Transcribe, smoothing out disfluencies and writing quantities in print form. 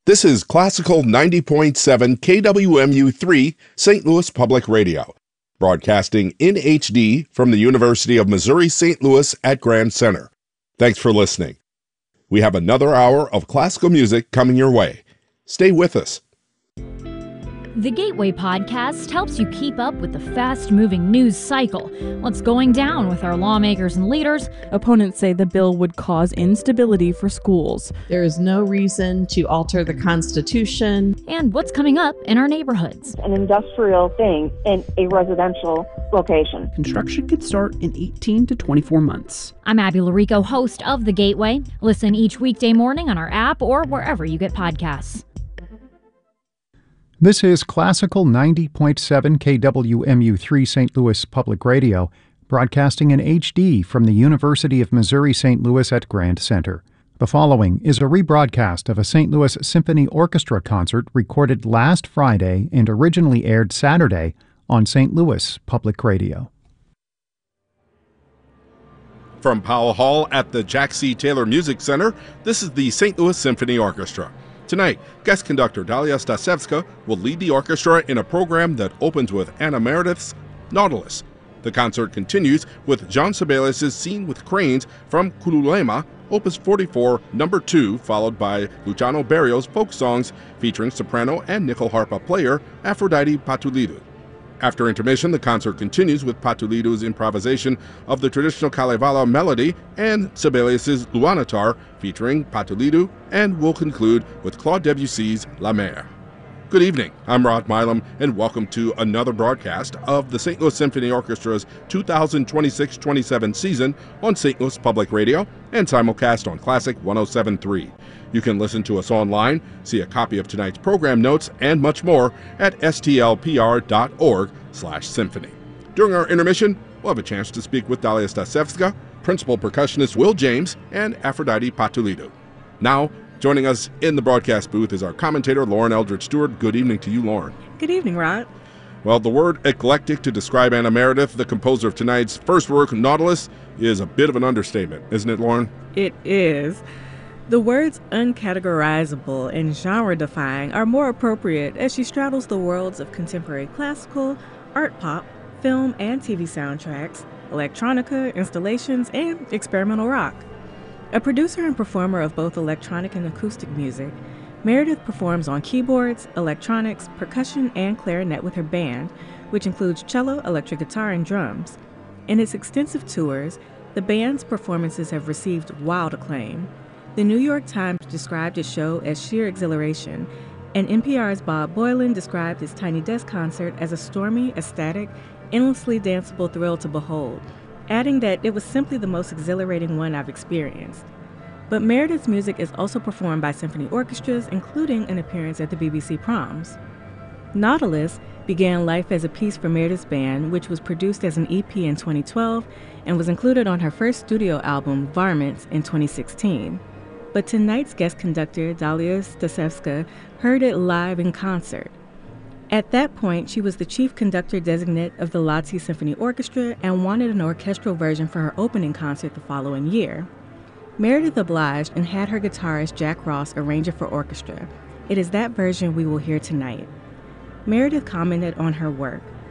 This is Classical 90.7 KWMU3 St. Louis Public Radio, broadcasting in HD from the University of Missouri St. Louis at Grand Center. Thanks for listening. We have another hour of classical music coming your way. Stay with us. The Gateway Podcast helps you keep up with the fast-moving news cycle. What's going down with our lawmakers and leaders? Opponents say the bill would cause instability for schools. There is no reason to alter the Constitution. And what's coming up in our neighborhoods. An industrial thing in a residential location. Construction could start in 18 to 24 months. I'm Abby Larico, host of The Gateway. Listen each weekday morning on our app or wherever you get podcasts. This is Classical 90.7 KWMU3 St. Louis Public Radio, broadcasting in HD from the University of Missouri St. Louis at Grand Center. The following is a rebroadcast of a St. Louis Symphony Orchestra concert recorded last Friday and originally aired Saturday on St. Louis Public Radio. From Powell Hall at the Jack C. Taylor Music Center, this is the St. Louis Symphony Orchestra. Tonight, guest conductor Dalia Stasevska will lead the orchestra in a program that opens with Anna Meredith's Nautilus. The concert continues with John Sibelius' Scene with Cranes from Kululema, Opus 44, No. 2, followed by Luciano Berrio's folk songs featuring soprano and nickel harpa player Aphrodite Patulidou. After intermission, the concert continues with Patulidou's improvisation of the traditional Kalevala melody and Sibelius' Luanatar featuring Patulidou, and will conclude with Claude Debussy's La Mer. Good evening, I'm Rod Milam, and welcome to another broadcast of the St. Louis Symphony Orchestra's 2026-27 season on St. Louis Public Radio and simulcast on Classic 107.3. You can listen to us online, see a copy of tonight's program notes, and much more at stlpr.org/symphony. During our intermission, we'll have a chance to speak with Dalia Stasevska, principal percussionist Will James, and Aphrodite Patulidou. Now, joining us in the broadcast booth is our commentator, Lauren Eldridge Stewart. Good evening to you, Lauren. Good evening, Rod. Well, the word eclectic to describe Anna Meredith, the composer of tonight's first work, Nautilus, is a bit of an understatement, isn't it, Lauren? It is. The words uncategorizable and genre-defying are more appropriate as she straddles the worlds of contemporary classical, art pop, film and TV soundtracks, electronica, installations, and experimental rock. A producer and performer of both electronic and acoustic music, Meredith performs on keyboards, electronics, percussion, and clarinet with her band, which includes cello, electric guitar, and drums. In its extensive tours, the band's performances have received wild acclaim. The New York Times described its show as sheer exhilaration, and NPR's Bob Boylan described his Tiny Desk concert as a stormy, ecstatic, endlessly danceable thrill to behold, adding that it was simply the most exhilarating one I've experienced. But Meredith's music is also performed by symphony orchestras, including an appearance at the BBC Proms. Nautilus began life as a piece for Meredith's band, which was produced as an EP in 2012 and was included on her first studio album, Varmints, in 2016. But tonight's guest conductor, Dalia Stasevska, heard it live in concert. At that point, she was the chief conductor designate of the Lahti Symphony Orchestra and wanted an orchestral version for her opening concert the following year. Meredith obliged and had her guitarist Jack Ross arrange it for orchestra. It is that version we will hear tonight. Meredith commented on her work.